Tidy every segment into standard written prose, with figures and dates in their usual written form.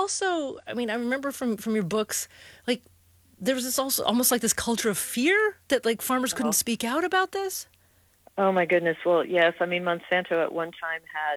also, I mean, I remember from your books, like there was this also almost like this culture of fear that like farmers couldn't Oh, speak out about this. oh my goodness. Well, yes. I mean, Monsanto at one time had,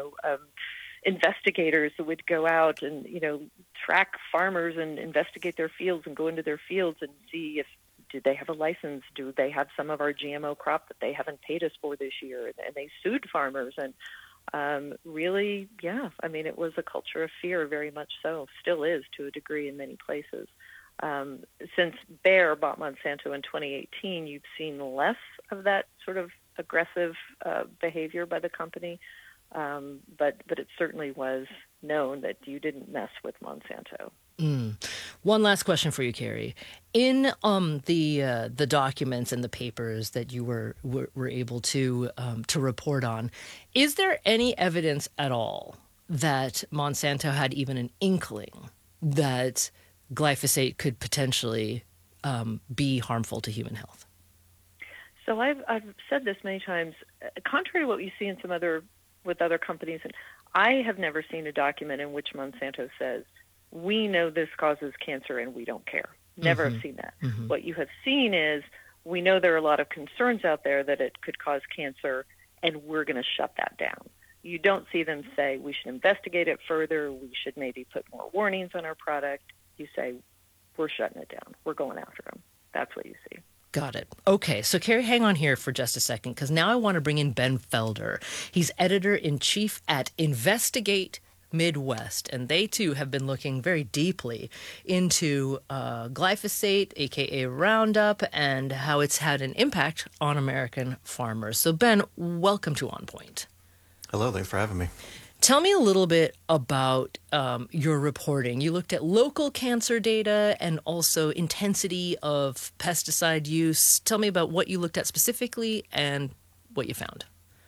investigators who would go out and, track farmers and investigate their fields and go into their fields and see if do they have a license? Do they have some of our GMO crop that they haven't paid us for this year? And they sued farmers. And really, yeah, I mean, it was a culture of fear, very much so. Still is to a degree in many places. Since Bayer bought Monsanto in 2018, you've seen less of that sort of aggressive behavior by the company. But it certainly was known that you didn't mess with Monsanto. One last question for you, Carrie. In the documents and the papers that you were able to report on, is there any evidence at all that Monsanto had even an inkling that glyphosate could potentially be harmful to human health? So I've said this many times. Contrary to what you see in with other companies, and I have never seen a document in which Monsanto says, we know this causes cancer and we don't care. Never have seen that. What you have seen is, we know there are a lot of concerns out there that it could cause cancer, and we're going to shut that down. You don't see them say, we should investigate it further, we should maybe put more warnings on our product. You say, we're shutting it down. We're going after them. That's what you see. Got it. Okay, so Carrie, hang on here for just a second, because now I want to bring in Ben Felder. He's editor-in-chief at Investigate Midwest, and they too have been looking very deeply into glyphosate, aka Roundup, and how it's had an impact on American farmers. So Ben, welcome to On Point. Hello, thanks for having me. Tell me a little bit about your reporting. You looked at local cancer data and also intensity of pesticide use. Tell me about what you looked at specifically and what you found.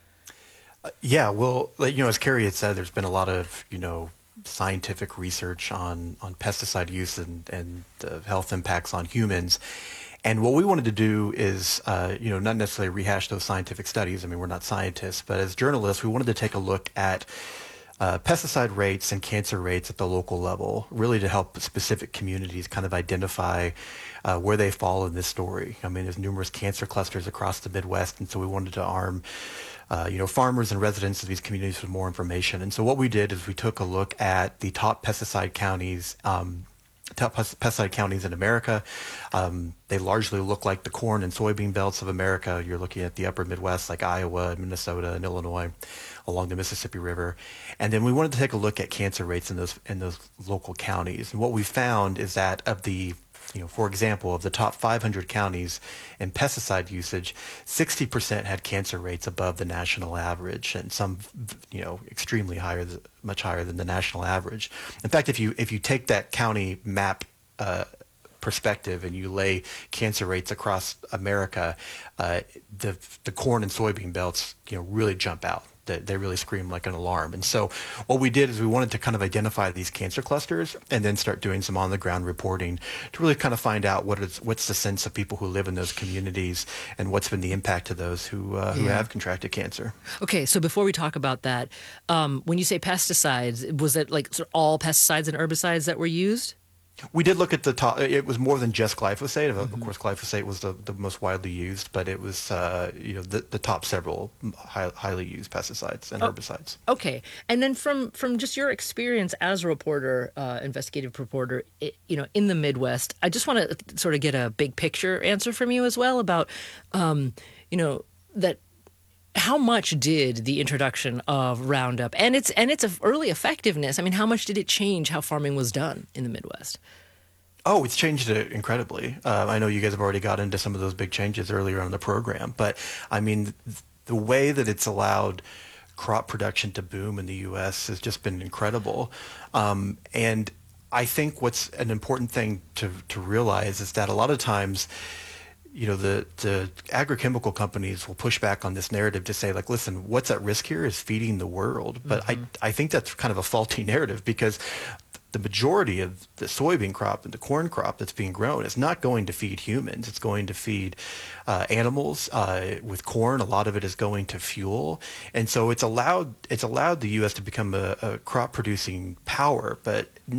Yeah, well, as Carrie had said, there's been a lot of, scientific research on pesticide use and the health impacts on humans. And what we wanted to do is, not necessarily rehash those scientific studies. I mean, we're not scientists, but as journalists, we wanted to take a look at pesticide rates and cancer rates at the local level, really to help specific communities kind of identify where they fall in this story. I mean, there's numerous cancer clusters across the Midwest, and so we wanted to arm farmers and residents of these communities with more information. And so what we did is we took a look at the top pesticide counties in America. They largely look like the corn and soybean belts of America. You're looking at the upper Midwest, like Iowa, Minnesota, and Illinois, along the Mississippi River. And then we wanted to take a look at cancer rates in those local counties. And what we found is that of the for example, of the top 500 counties in pesticide usage, 60% had cancer rates above the national average, and some, extremely higher, much higher than the national average. In fact, if you take that county map perspective and you lay cancer rates across America, the corn and soybean belts, really jump out. They really scream like an alarm. And so what we did is we wanted to kind of identify these cancer clusters and then start doing some on-the-ground reporting to really kind of find out what's the sense of people who live in those communities and what's been the impact to those who have contracted cancer. Okay, so before we talk about that, when you say pesticides, was it like sort of all pesticides and herbicides that were used? We did look at the top. It was more than just glyphosate. Of course, glyphosate was the most widely used, but it was the top several highly used pesticides and herbicides. Okay, and then from just your experience as a reporter, investigative reporter, in the Midwest, I just want to sort of get a big picture answer from you as well about, that. How much did the introduction of Roundup and its early effectiveness, I mean, how much did it change how farming was done in the Midwest? Oh, it's changed it incredibly. I know you guys have already got into some of those big changes earlier on the program, but I mean, the way that it's allowed crop production to boom in the U.S. has just been incredible. And I think what's an important thing to realize is that a lot of times, the agrochemical companies will push back on this narrative to say, like, listen, what's at risk here is feeding the world. But I think that's kind of a faulty narrative, because the majority of the soybean crop and the corn crop that's being grown is not going to feed humans. It's going to feed animals. With corn, a lot of it is going to fuel. And so it's allowed the U.S. to become a crop producing power, but